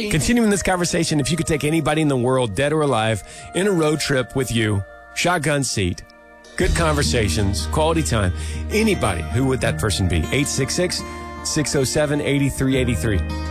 Continuing this conversation, if you could take anybody in the world, dead or alive, in a road trip with you, shotgun seat, good conversations, quality time, anybody, who would that person be? 866-607-8383.